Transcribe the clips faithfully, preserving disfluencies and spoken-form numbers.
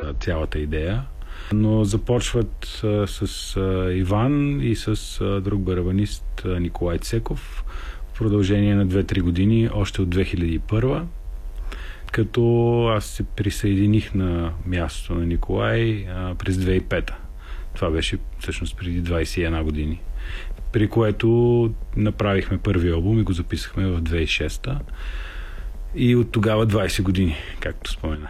цялата идея. Но започват а, с а, Иван и с а, друг барабанист а, Николай Цеков в продължение на две-три години, още от две хиляди и първа, като аз се присъединих на мястото на Николай а, през две хиляди и пета. Това беше всъщност преди двайсет и една години. При което направихме първи албум и го записахме в две хиляди и шеста. И от тогава двайсет години, както спомена.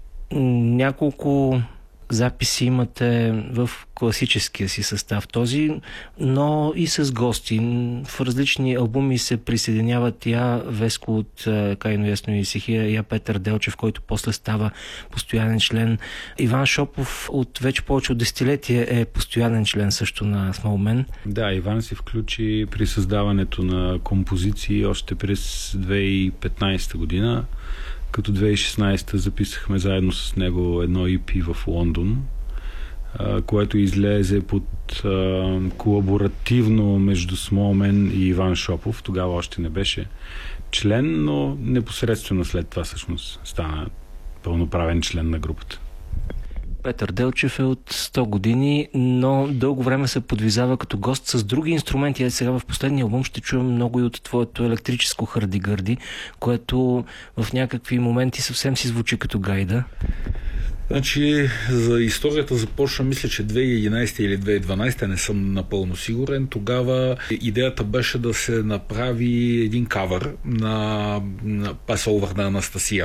Няколко записи имате в класическия си състав този, но и с гости. В различни албуми се присъединяват я Веско от Кайно Ясно и Исихия, я Петър Делчев, който после става постоянен член. Иван Шопов от вече повече от десетилетие е постоянен член също на Small Man. Да, Иван се включи при създаването на композиции още през две хиляди и петнайсета година. Като две хиляди и шестнайсета записахме заедно с него едно и пи в Лондон, което излезе под а, колаборативно между Small Man и Иван Шопов. Тогава още не беше член, но непосредствено след това всъщност стана пълноправен член на групата. Петър Делчев е от сто години, но дълго време се подвизава като гост с други инструменти. А сега в последния албум ще чуем много и от твоето електрическо хърди-гърди, което в някакви моменти съвсем си звучи като гайда. Значи, за историята започна, мисля, че две хиляди и единайсета или две хиляди и дванайсета, не съм напълно сигурен. Тогава идеята беше да се направи един кавър на, на Пасолвър на Анастасия.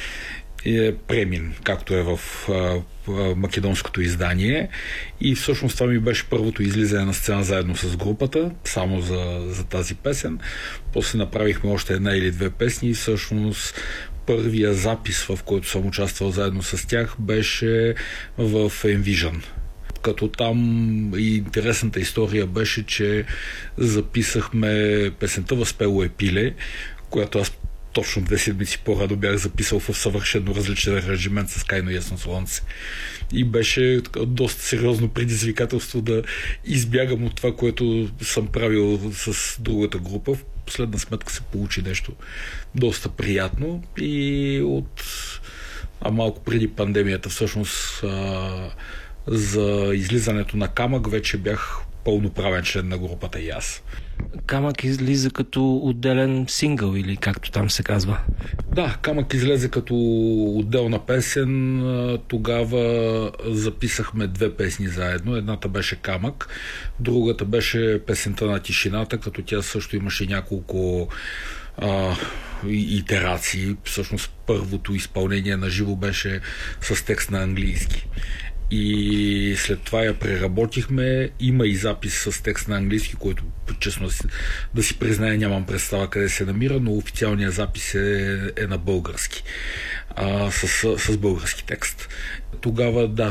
Е Премин, както е в а, македонското издание, и всъщност това ми беше първото излизане на сцена заедно с групата, само за, за тази песен. После направихме още една или две песни и всъщност първия запис, в който съм участвал заедно с тях, беше в Envision. Като там и интересната история беше, че записахме песента "Възпело е пиле", която аз точно две седмици по-радо бях записал в съвършено различен аранжимент с Кайно Ясно слънце. И беше доста сериозно предизвикателство да избягам от това, което съм правил с другата група. В последна сметка се получи нещо доста приятно и от а малко преди пандемията всъщност а, за излизането на Камък вече бях пълноправен член на групата и аз. Камък излиза като отделен сингъл или както там се казва? Да, Камък излезе като отделна песен. Тогава записахме две песни заедно. Едната беше Камък, другата беше Песента на тишината, като тя също имаше няколко а, итерации. Всъщност първото изпълнение на живо беше с текст на английски. И след това я преработихме. Има и запис с текст на английски, който, честно да си призная, нямам представа къде се намира, но официалният запис е, е на български. А, с, с български текст. Тогава, да,